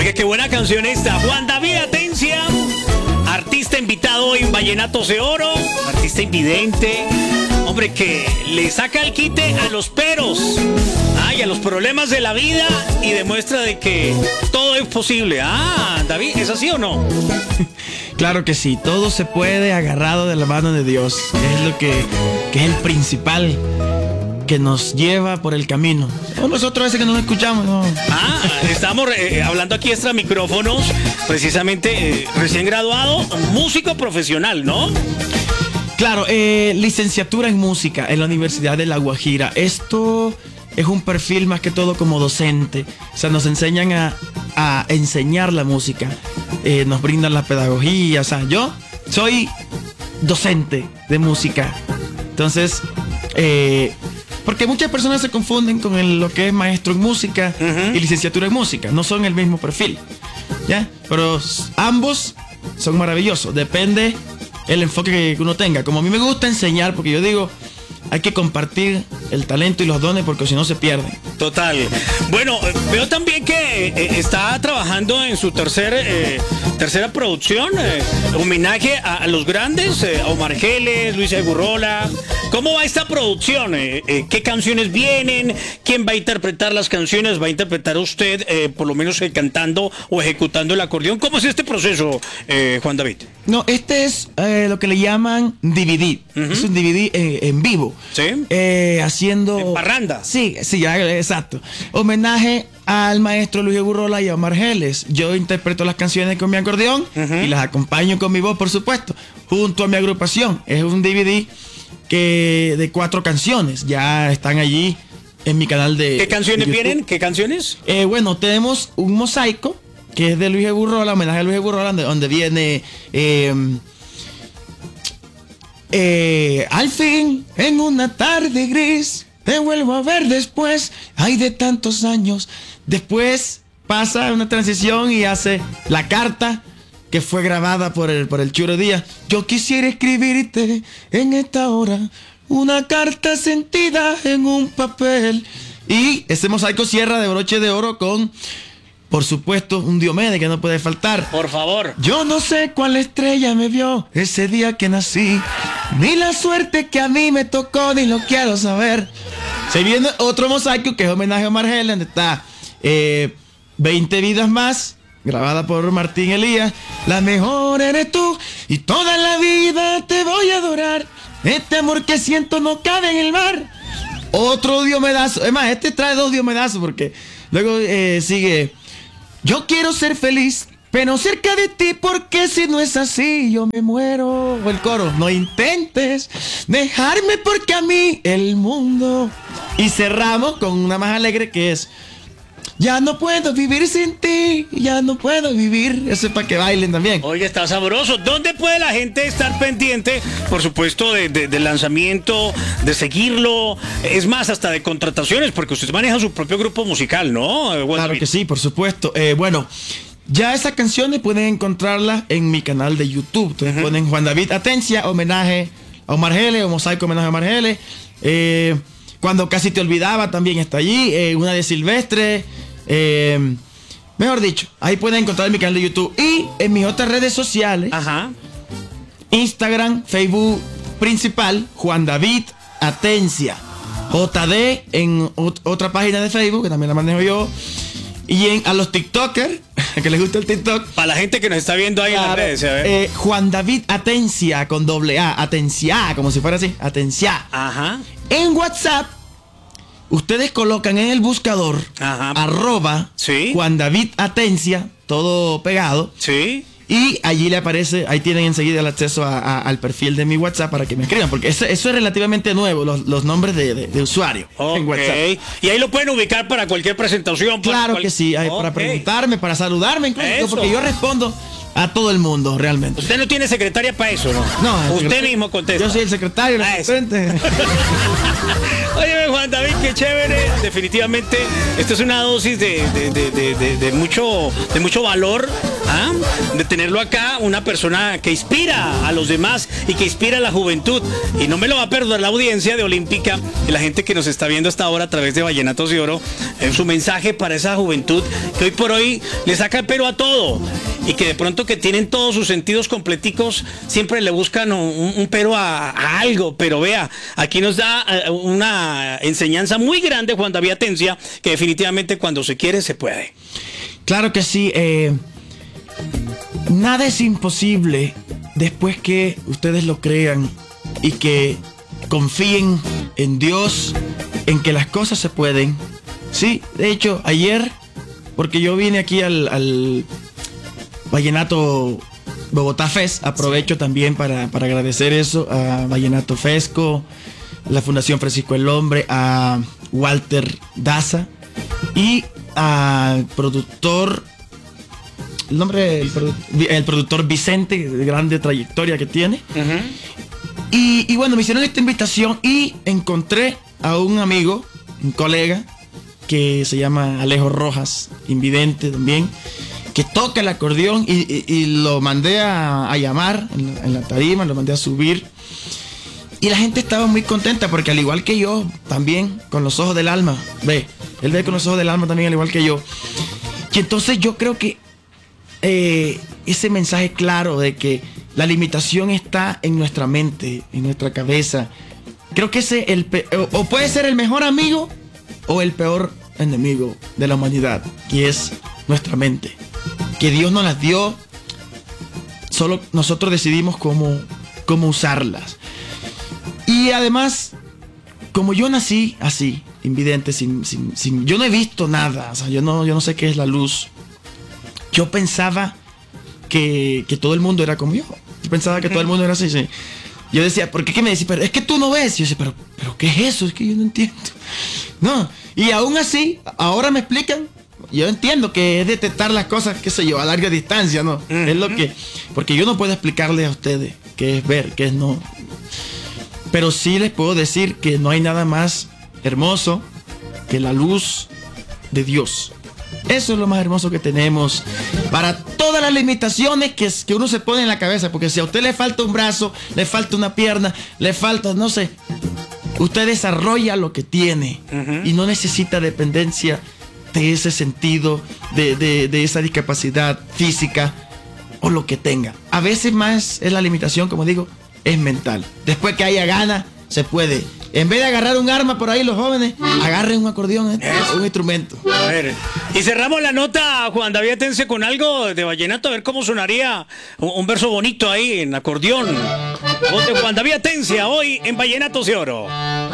Oiga, qué buena canción esta. Juan David Atencia, artista invitado hoy en Vallenatos de Oro, artista invidente, hombre que le saca el quite a los peros, y a los problemas de la vida y demuestra de que todo es posible. David, ¿es así o no? Claro que sí, todo se puede agarrado de la mano de Dios, que es lo que es el principal que nos lleva por el camino. O nosotros a veces que no nos escuchamos, ¿no? Estamos hablando aquí extra micrófonos, precisamente recién graduado, músico profesional, ¿no? Claro, licenciatura en música en la Universidad de La Guajira. Esto es un perfil más que todo como docente. O sea, nos enseñan a enseñar la música. Nos brindan la pedagogía. O sea, yo soy docente de música. Entonces, porque muchas personas se confunden con lo que es maestro en música y licenciatura en música. No son el mismo perfil, ¿ya? Pero ambos son maravillosos. Depende el enfoque que uno tenga. Como a mí me gusta enseñar, porque yo digo, hay que compartir el talento y los dones porque si no se pierden. Total. Bueno, veo también que está trabajando en su tercera producción, homenaje a los grandes, a Omar Geles, Luis Egurrola. ¿Cómo va esta producción? ¿Qué canciones vienen? ¿Quién va a interpretar las canciones? ¿Va a interpretar usted, por lo menos cantando o ejecutando el acordeón? ¿Cómo es este proceso, Juan David? No, este es lo que le llaman DVD. Es un DVD en vivo. ¿Sí? Haciendo... ¿En parranda? Sí, exacto. Homenaje al maestro Luis Egurrola y a Omar Geles. Yo interpreto las canciones con mi acordeón y las acompaño con mi voz, por supuesto, junto a mi agrupación. Es un DVD de 4 canciones. Ya están allí en mi canal de... ¿Qué canciones vienen? ¿Qué canciones? Bueno, tenemos un mosaico que es de Luis Egurrola, homenaje a Luis Egurrola, donde viene... al fin, en una tarde gris, te vuelvo a ver después, ay, de tantos años. Después pasa una transición y hace la carta que fue grabada por el Churo Díaz. Yo quisiera escribirte en esta hora una carta sentida en un papel. Y ese mosaico cierra de broche de oro con, por supuesto, un Diomedes que no puede faltar. Por favor. Yo no sé cuál estrella me vio ese día que nací, ni la suerte que a mí me tocó, ni lo quiero saber. Se viene otro mosaico que es homenaje a Omar Geles, donde está 20 vidas más, grabada por Martín Elías. La mejor eres tú y toda la vida te voy a adorar. Este amor que siento no cabe en el mar. Otro Diomedazo. Es más, este trae 2 Diomedazos porque luego sigue... Yo quiero ser feliz, pero cerca de ti, porque si no es así, yo me muero. O el coro, no intentes dejarme porque a mí el mundo. Y cerramos con una más alegre que es: ya no puedo vivir sin ti, ya no puedo vivir. Eso es para que bailen también. Oye, está sabroso. ¿Dónde puede la gente estar pendiente, por supuesto, del lanzamiento, de seguirlo? Es más, hasta de contrataciones, porque usted maneja su propio grupo musical, ¿no? Claro que sí, por supuesto. Bueno, ya esas canciones pueden encontrarlas en mi canal de YouTube. Entonces ponen Juan David Atencia, homenaje a Omar Geles, o mosaico homenaje a Omar Geles. Cuando casi te olvidaba también está allí. Una de Silvestre. Mejor dicho, ahí pueden encontrar en mi canal de YouTube y en mis otras redes sociales. Instagram, Facebook principal, Juan David Atencia, JD, en otra página de Facebook que también la manejo yo. Y a los TikTokers que les gusta el TikTok, para la gente que nos está viendo ahí, claro, en las redes, a ver. Juan David Atencia con AA, Atencia, como si fuera así, Atencia. En WhatsApp ustedes colocan en el buscador @ ¿sí? Juan David Atencia, todo pegado. Sí. Y allí le aparece, ahí tienen enseguida el acceso al perfil de mi WhatsApp para que me escriban, porque eso es relativamente nuevo, los nombres de usuario en WhatsApp. Y ahí lo pueden ubicar para cualquier presentación. Claro que sí, para preguntarme, para saludarme incluso, porque yo respondo a todo el mundo, realmente. Usted no tiene secretaria para eso, ¿no? No. Usted mismo contesta. Yo soy el secretario, el asistente. Oye, Juan David, qué chévere. Definitivamente, esto es una dosis de mucho valor, ¿ah? De tenerlo acá, una persona que inspira a los demás y que inspira a la juventud. Y no me lo va a perdonar la audiencia de Olímpica y la gente que nos está viendo hasta ahora a través de Vallenatos de Oro, en su mensaje para esa juventud que hoy por hoy le saca el pelo a todo y que de pronto que tienen todos sus sentidos completicos, siempre le buscan un pero a algo. Pero vea, aquí nos da una enseñanza muy grande Juan David Atencia, que definitivamente cuando se quiere se puede. Claro que sí. Nada es imposible después que ustedes lo crean y que confíen en Dios, en que las cosas se pueden. Sí, de hecho, ayer, porque yo vine aquí al Vallenato Bogotá Fest, aprovecho también para agradecer eso a Vallenato Fesco, la Fundación Francisco el Hombre, a Walter Daza y al productor, el productor Vicente, de grande trayectoria que tiene. Y bueno, me hicieron esta invitación y encontré a un amigo, un colega, que se llama Alejo Rojas, invidente también, que toca el acordeón y lo mandé a llamar en la tarima, lo mandé a subir. Y la gente estaba muy contenta porque al igual que yo, también con los ojos del alma, él ve con los ojos del alma también al igual que yo. Y entonces yo creo que ese mensaje claro de que la limitación está en nuestra mente, en nuestra cabeza, creo que ese o puede ser el mejor amigo o el peor enemigo de la humanidad, que es nuestra mente, que Dios nos las dio, solo nosotros decidimos cómo usarlas. Y además, como yo nací así, invidente, yo no he visto nada, o sea, yo no sé qué es la luz. Yo pensaba que todo el mundo era como yo. Yo pensaba que todo el mundo era así, sí. Yo decía, ¿por qué? ¿Qué me decía? Pero es que tú no ves. Yo decía, pero ¿qué es eso? Es que yo no entiendo. No, y aún así, ahora me explican. Yo entiendo que es detectar las cosas, qué sé yo, a larga distancia, ¿no? Es lo que... Porque yo no puedo explicarles a ustedes qué es ver, qué es no. Pero sí les puedo decir que no hay nada más hermoso que la luz de Dios. Eso es lo más hermoso que tenemos para todas las limitaciones que uno se pone en la cabeza. Porque si a usted le falta un brazo, le falta una pierna, le falta, no sé, usted desarrolla lo que tiene y no necesita dependencia de ese sentido, de esa discapacidad física o lo que tenga. A veces más es la limitación, como digo, es mental. Después que haya ganas, se puede. En vez de agarrar un arma por ahí, los jóvenes, agarren un acordeón, un instrumento. A ver, y cerramos la nota, Juan David Atencia, con algo de vallenato, a ver cómo sonaría un verso bonito ahí en acordeón. Voz de Juan David Atencia, hoy en Vallenatos de Oro.